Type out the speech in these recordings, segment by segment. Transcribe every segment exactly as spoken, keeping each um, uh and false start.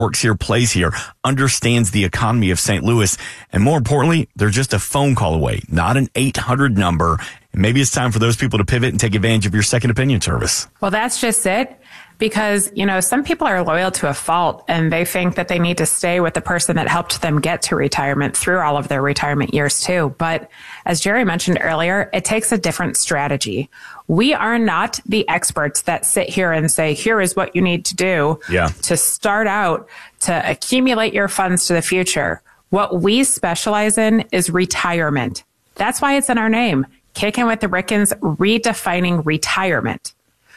works here, plays here, understands the economy of Saint Louis, and more importantly, they're just a phone call away, not an eight hundred number. And maybe it's time for those people to pivot and take advantage of your second opinion service. Well, that's just it. Because, you know, some people are loyal to a fault and they think that they need to stay with the person that helped them get to retirement through all of their retirement years too. But as Jerry mentioned earlier, it takes a different strategy. We are not the experts that sit here and say, here is what you need to do yeah. to start out to accumulate your funds to the future. What we specialize in is retirement. That's why it's in our name. Kicking with the Rickens, redefining retirement.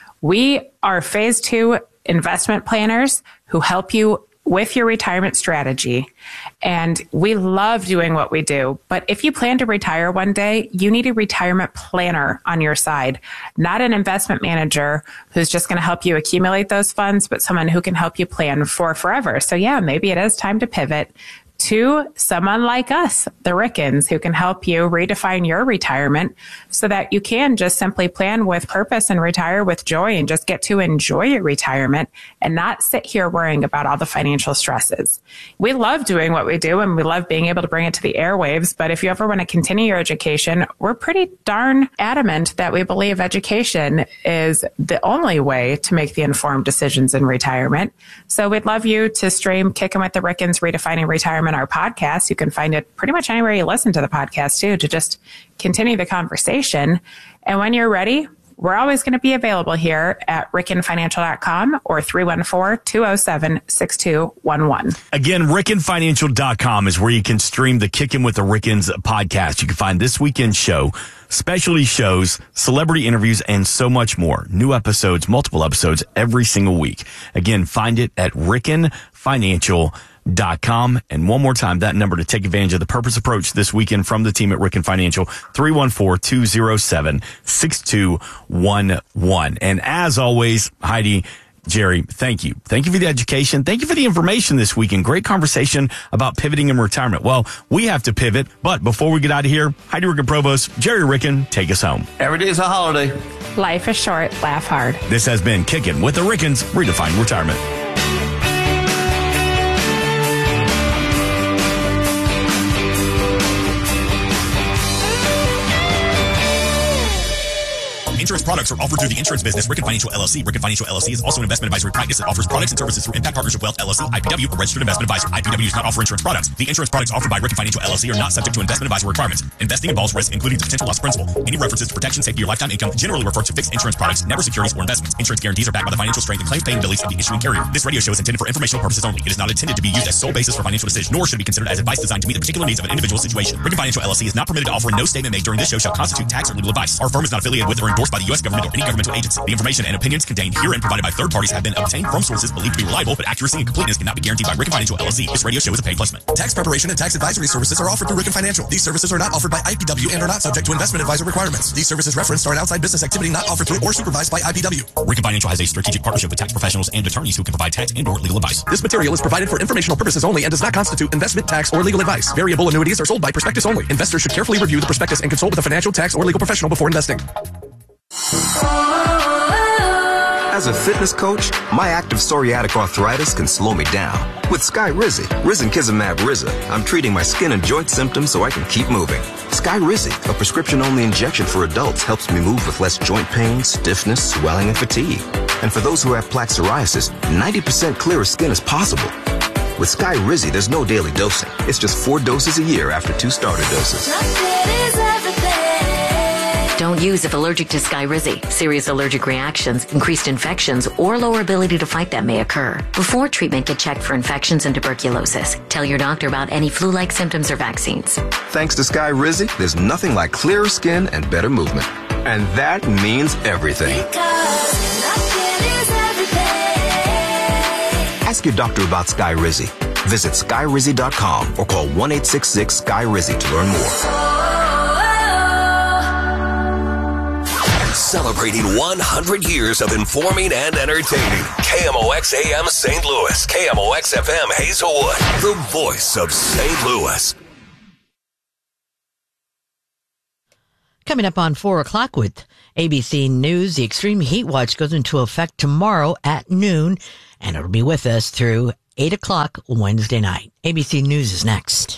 We are phase two investment planners who help you with your retirement strategy. And we love doing what we do. But if you plan to retire one day, you need a retirement planner on your side, not an investment manager who's just going to help you accumulate those funds, but someone who can help you plan for forever. So yeah, maybe it is time to pivot to someone like us, the Rickens, who can help you redefine your retirement so that you can just simply plan with purpose and retire with joy and just get to enjoy your retirement and not sit here worrying about all the financial stresses. We love doing what we do and we love being able to bring it to the airwaves. But if you ever want to continue your education, we're pretty darn adamant that we believe education is the only way to make the informed decisions in retirement. So we'd love you to stream Kicking with the Rickens, Redefining Retirement, our podcast. You can find it pretty much anywhere you listen to the podcast too, to just continue the conversation. And when you're ready, we're always going to be available here at ricken financial dot com or three one four, two oh seven, six two one one. Again, ricken financial dot com is where you can stream the Kickin' with the Rickens podcast. You can find this weekend's show, specialty shows, celebrity interviews, and so much more. New episodes, multiple episodes every single week. Again, find it at ricken financial dot com. And one more time, that number to take advantage of the Purpose Approach this weekend from the team at Ricken Financial, three one four, two oh seven, six two one one. And as always, Heidi, Jerry, thank you. Thank you for the education. Thank you for the information this weekend. Great conversation about pivoting in retirement. Well, we have to pivot, but before we get out of here, Heidi Ricken Provost, Jerry Ricken, take us home. Every day is a holiday. Life is short. Laugh hard. This has been Kickin' with the Rickens, Redefining Retirement. Insurance products are offered through the insurance business, Ricken Financial L L C. Ricken Financial L L C is also an investment advisory practice that offers products and services through Impact Partnership Wealth L L C, I P W, a registered investment advisor. I P W does not offer insurance products. The insurance products offered by Ricken Financial L L C are not subject to investment advisory requirements. Investing involves risk, including the potential loss of principal. Any references to protection, safety, or lifetime income generally refer to fixed insurance products, never securities or investments. Insurance guarantees are backed by the financial strength and claims paying abilities of the issuing carrier. This radio show is intended for informational purposes only. It is not intended to be used as sole basis for financial decision, nor should it be considered as advice designed to meet the particular needs of an individual situation. Ricken Financial L L C is not permitted to offer, and no statement made during this show shall constitute tax or legal advice. Our firm is not affiliated with or endorsed by the U S government or any governmental agency. The information and opinions contained herein provided by third parties have been obtained from sources believed to be reliable, but accuracy and completeness cannot be guaranteed by Ricken Financial L L C. This radio show is a paid placement. Tax preparation and tax advisory services are offered through Ricken Financial. These services are not offered by I P W and are not subject to investment advisor requirements. These services referenced are an outside business activity not offered through or supervised by I P W. Ricken Financial has a strategic partnership with tax professionals and attorneys who can provide tax and or legal advice. This material is provided for informational purposes only and does not constitute investment, tax, or legal advice. Variable annuities are sold by prospectus only. Investors should carefully review the prospectus and consult with a financial, tax, or legal professional before investing. As a fitness coach, my active psoriatic arthritis can slow me down. With Skyrizi, Risankizumab Riza, I'm treating my skin and joint symptoms so I can keep moving. Skyrizi, a prescription-only injection for adults, helps me move with less joint pain, stiffness, swelling, and fatigue. And for those who have plaque psoriasis, ninety percent clearer skin is possible. With Skyrizi, there's no daily dosing. It's just four doses a year after two starter doses. Don't use if allergic to Skyrizi. Serious allergic reactions, increased infections, or lower ability to fight them may occur. Before treatment, get checked for infections and tuberculosis. Tell your doctor about any flu-like symptoms or vaccines. Thanks to Skyrizi, there's nothing like clearer skin and better movement. And that means everything. Ask your doctor about Skyrizi. Visit skyrizi dot com or call one eight six six Skyrizi to learn more. Celebrating one hundred years of informing and entertaining. K M O X A M Saint Louis. K M O X F M Hazelwood. The voice of Saint Louis. Coming up on four o'clock with A B C News, the extreme heat watch goes into effect tomorrow at noon, and it'll be with us through eight o'clock Wednesday night. A B C News is next.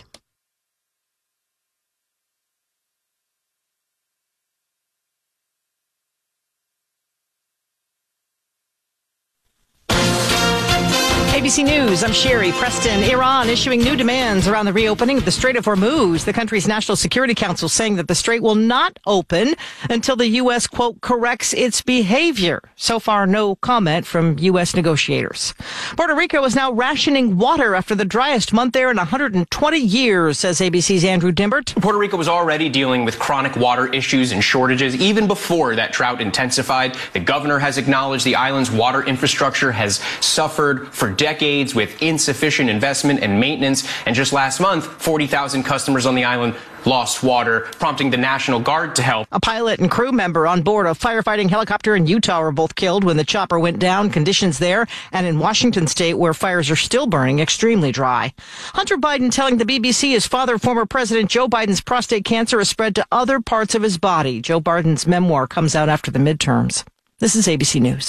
A B C News, I'm Sherry Preston. Iran issuing new demands around the reopening of the Strait of Hormuz. The country's National Security Council saying that the strait will not open until the U S, quote, corrects its behavior. So far, no comment from U S negotiators. Puerto Rico is now rationing water after the driest month there in one hundred twenty years, says A B C's Andrew Dimbert. Puerto Rico was already dealing with chronic water issues and shortages even before that drought intensified. The governor has acknowledged the island's water infrastructure has suffered for decades. decades with insufficient investment and maintenance. And just last month, forty thousand customers on the island lost water, prompting the National Guard to help. A pilot and crew member on board a firefighting helicopter in Utah were both killed when the chopper went down. Conditions there and in Washington state, where fires are still burning, extremely dry. Hunter Biden telling the B B C his father, former President Joe Biden's prostate cancer has spread to other parts of his body. Joe Biden's memoir comes out after the midterms. This is A B C News.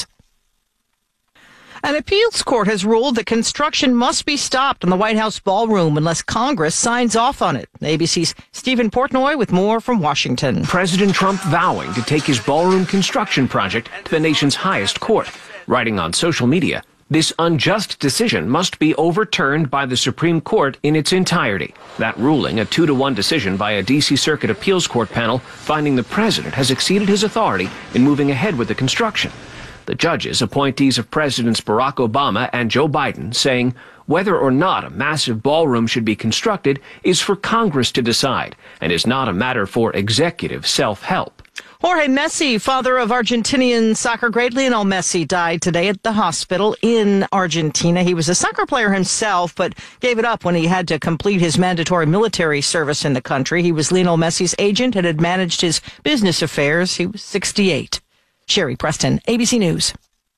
An appeals court has ruled that construction must be stopped on the White House ballroom unless Congress signs off on it. A B C's Stephen Portnoy with more from Washington. President Trump vowing to take his ballroom construction project to the nation's highest court, writing on social media, "This unjust decision must be overturned by the Supreme Court in its entirety." That ruling, a two to one decision by a D C Circuit Appeals Court panel, finding the president has exceeded his authority in moving ahead with the construction. The judges, appointees of Presidents Barack Obama and Joe Biden, saying whether or not a massive ballroom should be constructed is for Congress to decide and is not a matter for executive self-help. Jorge Messi, father of Argentinian soccer great Lionel Messi, died today at the hospital in Argentina. He was a soccer player himself, but gave it up when he had to complete his mandatory military service in the country. He was Lionel Messi's agent and had managed his business affairs. He was sixty-eight. Sherry Preston, A B C News.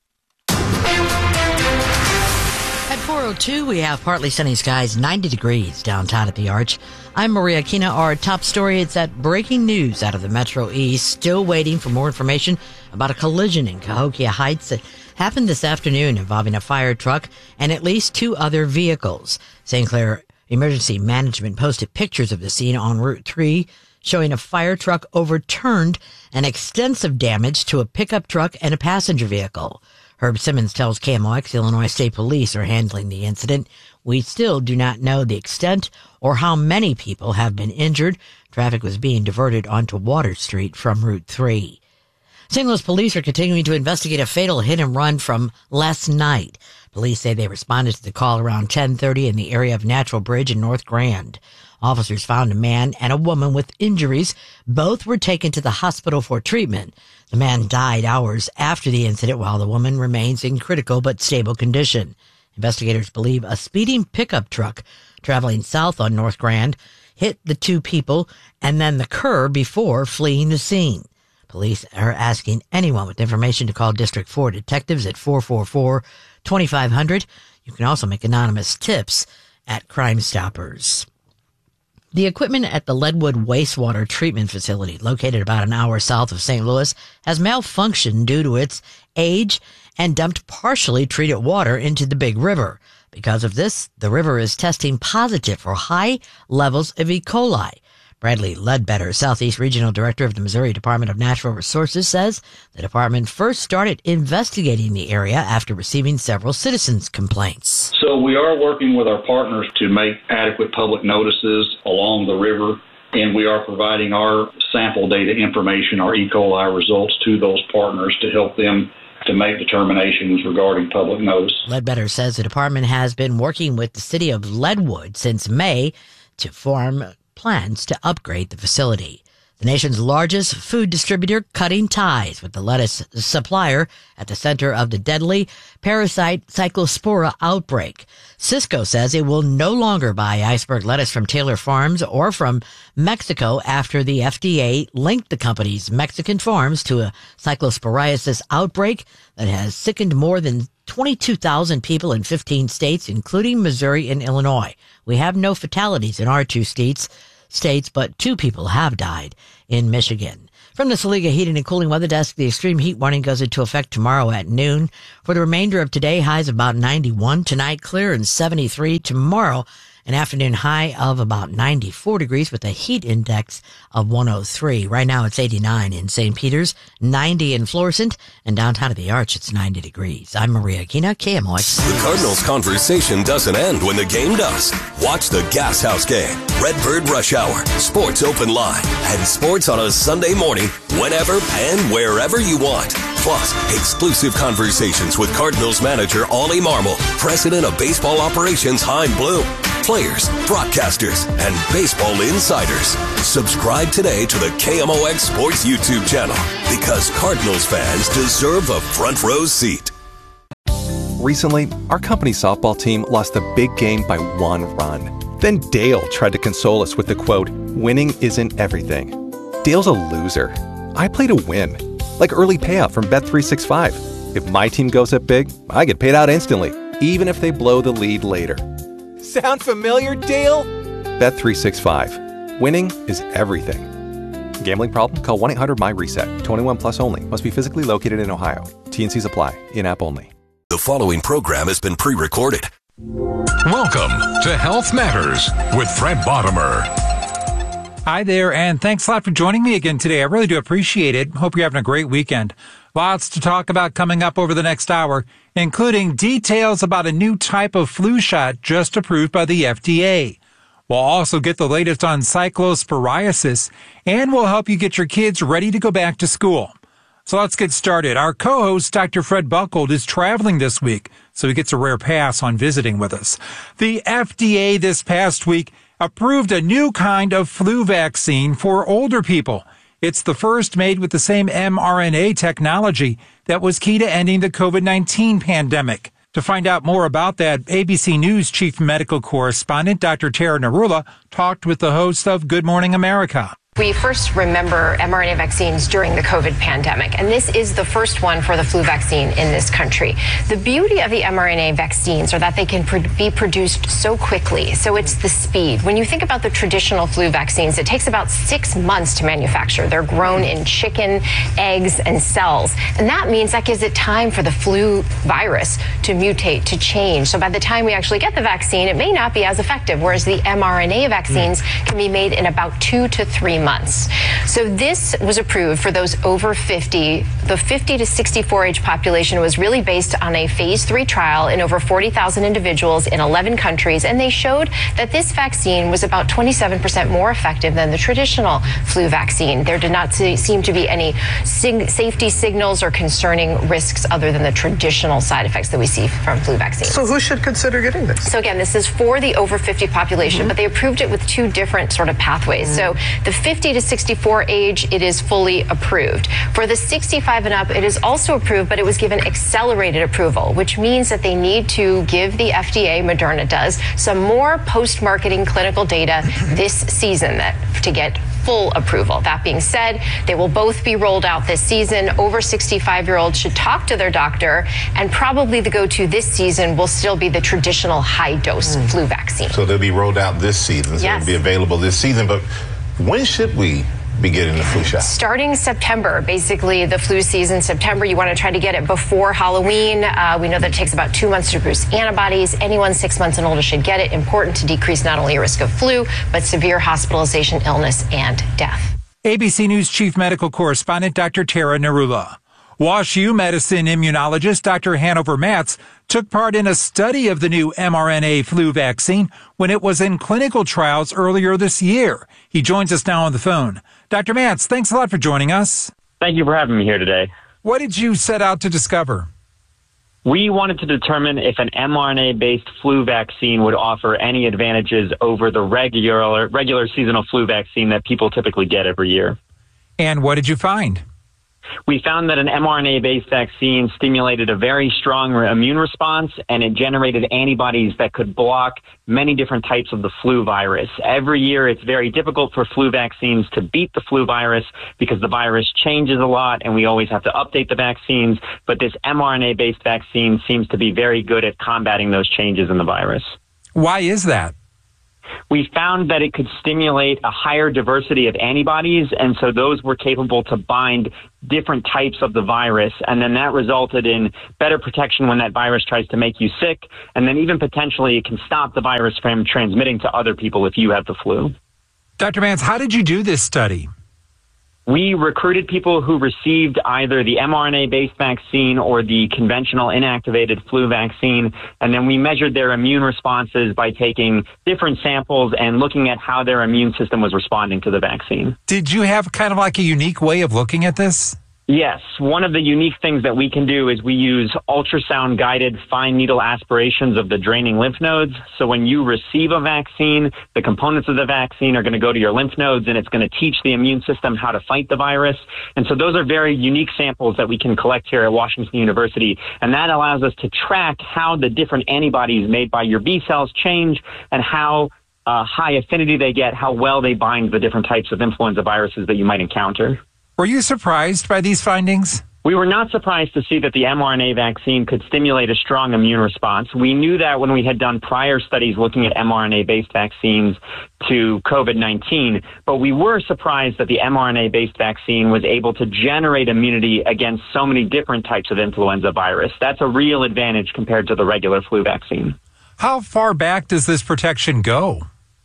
At four oh two, we have partly sunny skies, ninety degrees downtown at the Arch. I'm Maria Kina. Our top story, it's that breaking news out of the Metro East. Still waiting for more information about a collision in Cahokia Heights that happened this afternoon involving a fire truck and at least two other vehicles. Saint Clair Emergency Management posted pictures of the scene on Route three, showing a fire truck overturned and extensive damage to a pickup truck and a passenger vehicle. Herb Simmons tells K M O X Illinois State Police are handling the incident. We still do not know the extent or how many people have been injured. Traffic was being diverted onto Water Street from Route three. Saint Louis police are continuing to investigate a fatal hit and run from last night. Police say they responded to the call around ten thirty in the area of Natural Bridge in North Grand. Officers found a man and a woman with injuries. Both were taken to the hospital for treatment. The man died hours after the incident, while the woman remains in critical but stable condition. Investigators believe a speeding pickup truck traveling south on North Grand hit the two people and then the curb before fleeing the scene. Police are asking anyone with information to call District four detectives at four four four, two five zero zero. You can also make anonymous tips at Crime Stoppers. The equipment at the Leadwood Wastewater Treatment Facility, located about an hour south of Saint Louis, has malfunctioned due to its age and dumped partially treated water into the Big River. Because of this, the river is testing positive for high levels of E. coli. Bradley Ledbetter, Southeast Regional Director of the Missouri Department of Natural Resources, says the department first started investigating the area after receiving several citizens' complaints. So we are working with our partners to make adequate public notices along the river, and we are providing our sample data information, our E. coli results, to those partners to help them to make determinations regarding public notice. Ledbetter says the department has been working with the city of Leadwood since May to form plans to upgrade the facility. The nation's largest food distributor cutting ties with the lettuce supplier at the center of the deadly parasite Cyclospora outbreak. Cisco says it will no longer buy iceberg lettuce from Taylor Farms or from Mexico after the F D A linked the company's Mexican farms to a cyclosporiasis outbreak that has sickened more than twenty-two thousand people in fifteen states, including Missouri and Illinois. We have no fatalities in our two states, states, but two people have died in Michigan. From the Saliga Heating and Cooling Weather Desk, the extreme heat warning goes into effect tomorrow at noon. For the remainder of today, highs about ninety-one. Tonight, clear and seventy-three. Tomorrow, an afternoon high of about ninety-four degrees with a heat index of one oh three. Right now, it's eighty-nine in Saint Peter's, ninety in Florissant, and downtown at the Arch, it's ninety degrees. I'm Maria Aquina, K M O X. The Cardinals conversation doesn't end when the game does. Watch the Gas House Game, Redbird Rush Hour, Sports Open Line, and sports on a Sunday morning whenever and wherever you want. Plus, exclusive conversations with Cardinals manager Ollie Marmol, president of baseball operations Hein Bloom, players, broadcasters, and baseball insiders. Subscribe today to the K M O X Sports YouTube channel because Cardinals fans deserve a front row seat. Recently, our company softball team lost a big game by one run. Then Dale tried to console us with the quote, "Winning isn't everything." Dale's a loser. I play to win. Like early payout from Bet three sixty-five. If my team goes up big, I get paid out instantly, even if they blow the lead later. Sound familiar, Dale? Bet three sixty-five. Winning is everything. Gambling problem? Call one eight hundred M Y reset. twenty-one plus only. Must be physically located in Ohio. T N Cs apply. In-app only. The following program has been pre-recorded. Welcome to Health Matters with Fred Bottomer. Hi there, and thanks a lot for joining me again today. I really do appreciate it. Hope you're having a great weekend. Lots to talk about coming up over the next hour, including details about a new type of flu shot just approved by the F D A. We'll also get the latest on cyclosporiasis, and we'll help you get your kids ready to go back to school. So let's get started. Our co-host, Doctor Fred Buchhold, is traveling this week, so he gets a rare pass on visiting with us. The F D A this past week approved a new kind of flu vaccine for older people. It's the first made with the same mRNA technology that was key to ending the COVID nineteen pandemic. To find out more about that, A B C News chief medical correspondent Doctor Tara Narula talked with the host of Good Morning America. We first remember mRNA vaccines during the COVID pandemic, and this is the first one for the flu vaccine in this country. The beauty of the mRNA vaccines are that they can pr- be produced so quickly, so it's the speed. When you think about the traditional flu vaccines, it takes about six months to manufacture. They're grown in chicken, eggs, and cells, and that means that gives it time for the flu virus to mutate, to change. So by the time we actually get the vaccine, it may not be as effective, whereas the mRNA vaccines can be made in about two to three months. Months. So this was approved for those over fifty. The fifty to sixty-four age population was really based on a phase three trial in over forty thousand individuals in eleven countries, and they showed that this vaccine was about twenty-seven percent more effective than the traditional flu vaccine. There did not seem to be any sig- safety signals or concerning risks other than the traditional side effects that we see from flu vaccines. So who should consider getting this? So again, this is for the over fifty population, mm-hmm. but they approved it with two different sort of pathways. Mm-hmm. So the fifty to sixty-four age, it is fully approved. For the sixty-five and up, it is also approved, but it was given accelerated approval, which means that they need to give the F D A, Moderna does, some more post-marketing clinical data this season that to get full approval. That being said, they will both be rolled out this season. Over sixty-five-year-olds should talk to their doctor, and probably the go-to this season will still be the traditional high-dose mm. flu vaccine. So they'll be rolled out this season, so yes. it'll be available this season, but when should we be getting the flu shot? Starting September, basically the flu season, September, you want to try to get it before Halloween. Uh, we know that it takes about two months to produce antibodies. Anyone six months and older should get it. Important to decrease not only a risk of flu, but severe hospitalization, illness, and death. A B C News chief medical correspondent Doctor Tara Narula. WashU medicine immunologist Doctor Hanover Matz took part in a study of the new mRNA flu vaccine when it was in clinical trials earlier this year. He joins us now on the phone. Doctor Matz, thanks a lot for joining us. Thank you for having me here today. What did you set out to discover? We wanted to determine if an mRNA-based flu vaccine would offer any advantages over the regular, regular seasonal flu vaccine that people typically get every year. And what did you find? We found that an mRNA-based vaccine stimulated a very strong immune response, and it generated antibodies that could block many different types of the flu virus. Every year, it's very difficult for flu vaccines to beat the flu virus because the virus changes a lot, and we always have to update the vaccines. But this mRNA-based vaccine seems to be very good at combating those changes in the virus. Why is that? we found that it could stimulate a higher diversity of antibodies, and so those were capable to bind different types of the virus, and then that resulted in better protection when that virus tries to make you sick, and then even potentially it can stop the virus from transmitting to other people if you have the flu. Doctor Mance, how did you do this study? We recruited people who received either the mRNA-based vaccine or the conventional inactivated flu vaccine, and then we measured their immune responses by taking different samples and looking at how their immune system was responding to the vaccine. Did you have kind of like a unique way of looking at this? Yes. One of the unique things that we can do is we use ultrasound-guided fine needle aspirations of the draining lymph nodes. So when you receive a vaccine, the components of the vaccine are going to go to your lymph nodes, and it's going to teach the immune system how to fight the virus. And so those are very unique samples that we can collect here at Washington University, and that allows us to track how the different antibodies made by your B cells change and how uh, high affinity they get, how well they bind the different types of influenza viruses that you might encounter. Were you surprised by these findings? We were not surprised to see that the mRNA vaccine could stimulate a strong immune response. We knew that when we had done prior studies looking at mRNA-based vaccines to COVID nineteen, but we were surprised that the mRNA-based vaccine was able to generate immunity against so many different types of influenza virus. That's a real advantage compared to the regular flu vaccine. How far back does this protection go?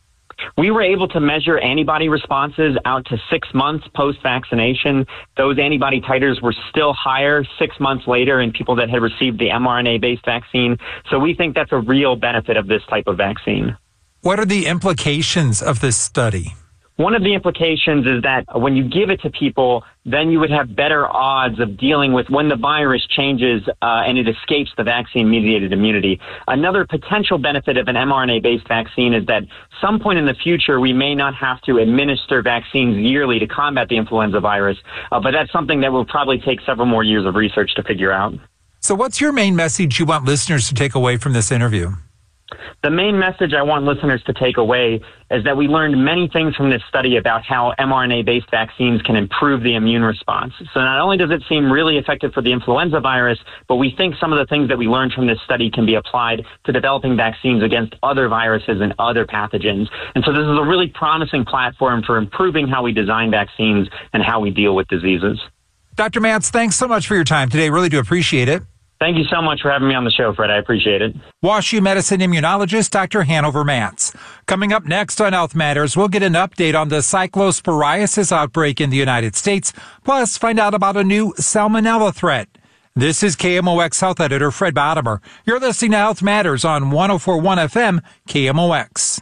We were able to measure antibody responses out to six months post-vaccination. Those antibody titers were still higher six months later in people that had received the mRNA-based vaccine. So we think that's a real benefit of this type of vaccine. What are the implications of this study? One of the implications is that when you give it to people, then you would have better odds of dealing with when the virus changes uh, and it escapes the vaccine-mediated immunity. Another potential benefit of an mRNA-based vaccine is that some point in the future, we may not have to administer vaccines yearly to combat the influenza virus, uh, but that's something that will probably take several more years of research to figure out. So what's your main message you want listeners to take away from this interview? The main message I want listeners to take away is that we learned many things from this study about how mRNA-based vaccines can improve the immune response. So not only does it seem really effective for the influenza virus, but we think some of the things that we learned from this study can be applied to developing vaccines against other viruses and other pathogens. And so this is a really promising platform for improving how we design vaccines and how we deal with diseases. Doctor Mance, thanks so much for your time today. Really do appreciate it. Thank you so much for having me on the show, Fred. I appreciate it. WashU Medicine immunologist Doctor Hanover Mance. Coming up next on Health Matters, we'll get an update on the cyclosporiasis outbreak in the United States, plus find out about a new salmonella threat. This is K M O X Health Editor Fred Bottomer. You're listening to Health Matters on one oh four point one F M K M O X.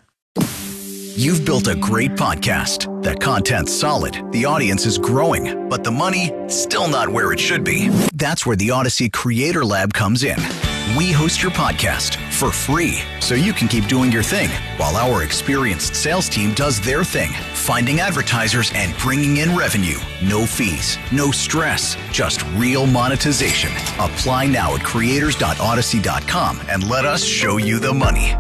You've built a great podcast. That content's solid. The audience is growing, but the money still not where it should be. That's where the Odyssey Creator Lab comes in. We host your podcast for free so you can keep doing your thing while our experienced sales team does their thing, finding advertisers and bringing in revenue. No fees, no stress, just real monetization. Apply now at creators dot odyssey dot com and let us show you the money.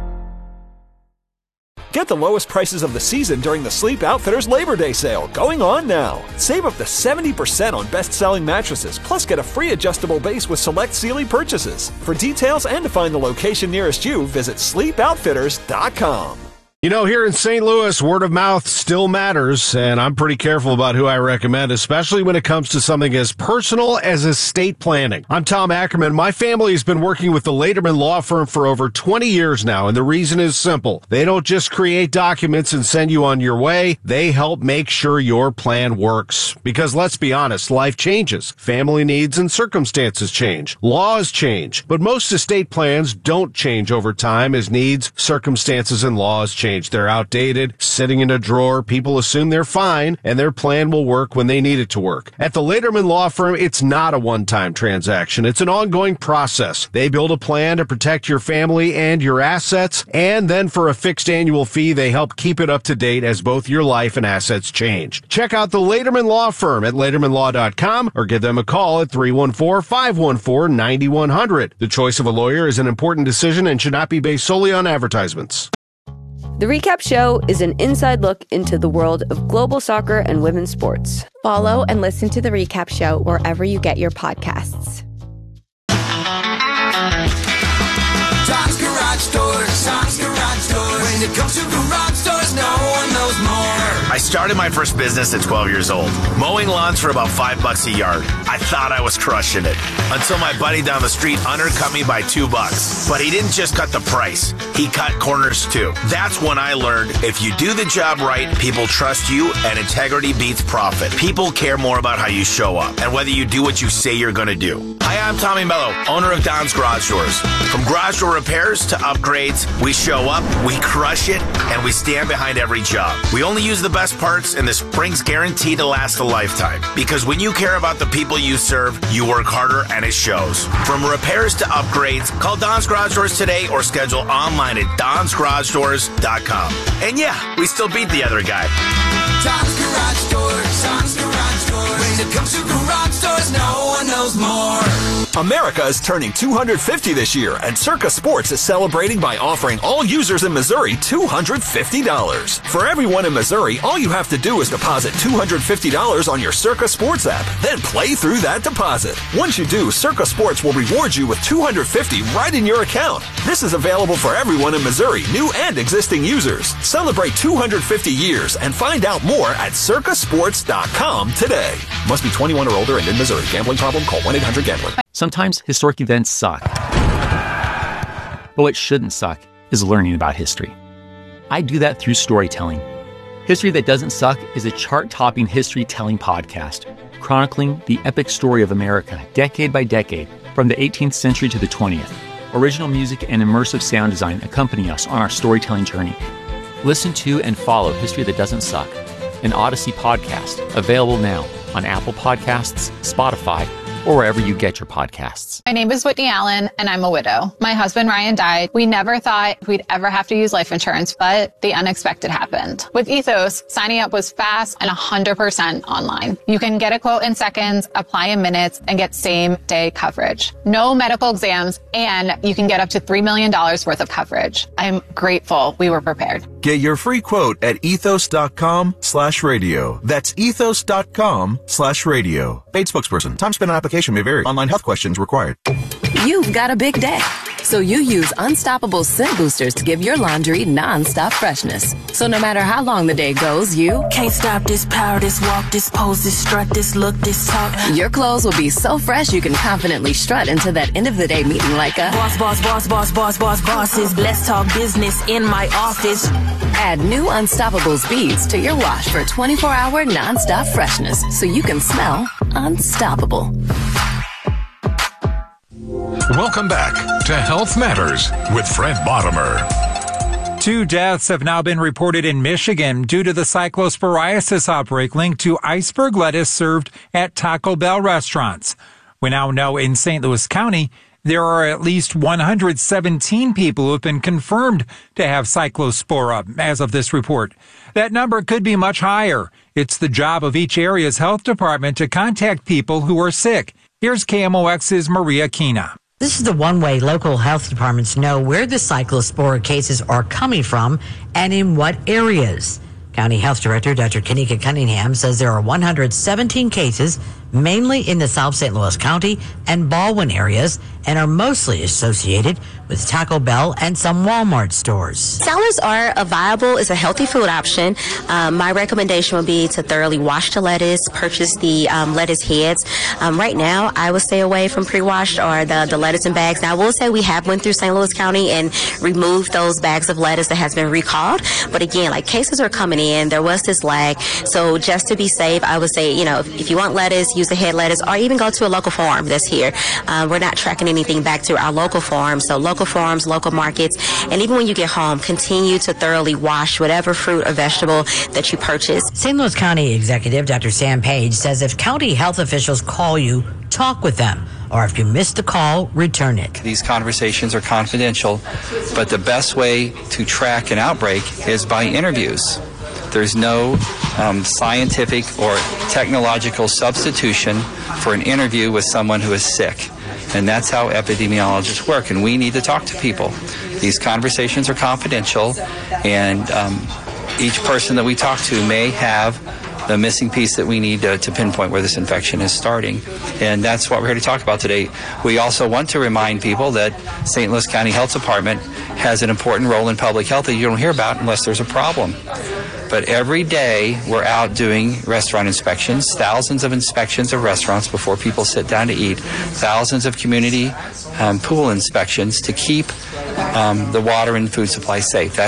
Get the lowest prices of the season during the Sleep Outfitters Labor Day sale, going on now. Save up to seventy percent on best-selling mattresses, plus get a free adjustable base with select Sealy purchases. For details and to find the location nearest you, visit sleep outfitters dot com. You know, here in Saint Louis, word of mouth still matters, and I'm pretty careful about who I recommend, especially when it comes to something as personal as estate planning. I'm Tom Ackerman. My family has been working with the Lederman Law Firm for over twenty years now, and the reason is simple. They don't just create documents and send you on your way. They help make sure your plan works. Because let's be honest, life changes. Family needs and circumstances change. Laws change. But most estate plans don't change over time as needs, circumstances, and laws change. They're outdated, sitting in a drawer. People assume they're fine, and their plan will work when they need it to work. At the Lederman Law Firm, it's not a one-time transaction. It's an ongoing process. They build a plan to protect your family and your assets, and then for a fixed annual fee, they help keep it up to date as both your life and assets change. Check out the Lederman Law Firm at lederman law dot com or give them a call at three one four, five one four, nine one zero zero. The choice of a lawyer is an important decision and should not be based solely on advertisements. The Recap Show is an inside look into the world of global soccer and women's sports. Follow and listen to The Recap Show wherever you get your podcasts. Tom's Garage Door, Tom's Garage Door. When the it comes to garage doors, no one knows more. I started my first business at twelve years old, mowing lawns for about five bucks a yard. I thought I was crushing it until my buddy down the street undercut me by two bucks. But he didn't just cut the price, he cut corners too. That's when I learned if you do the job right, people trust you and integrity beats profit. People care more about how you show up and whether you do what you say you're going to do. Hi, I'm Tommy Mello, owner of Don's Garage Doors. From garage door repairs to upgrades, we show up, we crush it, and we stand behind every job. We only use the best parts, and the spring's guaranteed to last a lifetime. Because when you care about the people you serve, you work harder, and it shows. From repairs to upgrades, call Don's Garage Doors today or schedule online at dons garage doors dot com. And yeah, we still beat the other guy. Don's Garage Doors, Don's Garage Doors. When it comes to garage doors, no one knows more. America is turning two hundred fifty this year, and Circa Sports is celebrating by offering all users in Missouri two hundred fifty dollars. For everyone in Missouri, all you have to do is deposit two hundred fifty dollars on your Circa Sports app, then play through that deposit. Once you do, Circa Sports will reward you with two hundred fifty dollars right in your account. This is available for everyone in Missouri, new and existing users. Celebrate two hundred fifty years and find out more at circa sports dot com today. Must be twenty-one or older and in Missouri. Gambling problem? Call one eight hundred gambler. Sometimes historic events suck. But what shouldn't suck is learning about history. I do that through storytelling. History That Doesn't Suck is a chart-topping history-telling podcast, chronicling the epic story of America, decade by decade, from the eighteenth century to the twentieth. Original music and immersive sound design accompany us on our storytelling journey. Listen to and follow History That Doesn't Suck, an Odyssey podcast, available now on Apple Podcasts, Spotify, or wherever you get your podcasts. My name is Whitney Allen, and I'm a widow. My husband, Ryan, died. We never thought we'd ever have to use life insurance, but the unexpected happened. With Ethos, signing up was fast and one hundred percent online. You can get a quote in seconds, apply in minutes, and get same-day coverage. No medical exams, and you can get up to three million dollars worth of coverage. I'm grateful we were prepared. Get your free quote at ethos.com slash radio. That's ethos.com slash radio. Paid spokesperson. Time spent on application may vary. Online health questions required. You've got a big day, so you use Unstoppable Scent Boosters to give your laundry non-stop freshness. So no matter how long the day goes, you can't stop this power, this walk, this pose, this strut, this look, this talk. Your clothes will be so fresh you can confidently strut into that end of the day meeting like a boss, boss, boss, boss, boss, boss, bosses. Let's talk business in my office. Add new Unstoppables beads to your wash for twenty-four hour non-stop freshness so you can smell unstoppable. Welcome back to Health Matters with Fred Bottomer. Two deaths have now been reported in Michigan due to the cyclosporiasis outbreak linked to iceberg lettuce served at Taco Bell restaurants. We now know in Saint Louis County, there are at least one hundred seventeen people who have been confirmed to have cyclospora as of this report. That number could be much higher. It's the job of each area's health department to contact people who are sick. Here's K M O X's Maria Kina. This is the one way local health departments know where the cyclospora cases are coming from and in what areas. County Health Director Doctor Kanika Cunningham says there are one hundred seventeen cases, mainly in the South Saint Louis County and Baldwin areas, and are mostly associated with Taco Bell and some Walmart stores. Salads are a viable, it's a healthy food option. Um, my recommendation would be to thoroughly wash the lettuce, purchase the um, lettuce heads. Um, right now, I would stay away from pre-washed or the, the lettuce in bags. Now, I will say we have went through Saint Louis County and removed those bags of lettuce that has been recalled. But again, like cases are coming in, there was this lag. So just to be safe, I would say, you know, if, if you want lettuce, use the head lettuce or even go to a local farm that's here. Um, we're not tracking anything back to our local farms. So local farms, local markets, and even when you get home, continue to thoroughly wash whatever fruit or vegetable that you purchase. Saint Louis County Executive Doctor Sam Page says if county health officials call you, talk with them. Or if you missed a call, return it. These conversations are confidential, but the best way to track an outbreak is by interviews. There's no um, scientific or technological substitution for an interview with someone who is sick. And that's how epidemiologists work, and we need to talk to people. These conversations are confidential, and um, each person that we talk to may have the missing piece that we need to, to pinpoint where this infection is starting. And that's what we're here to talk about today. We also want to remind people that Saint Louis County Health Department has an important role in public health that you don't hear about unless there's a problem. But every day we're out doing restaurant inspections, thousands of inspections of restaurants before people sit down to eat, thousands of community um, pool inspections to keep um, the water and food supply safe. That's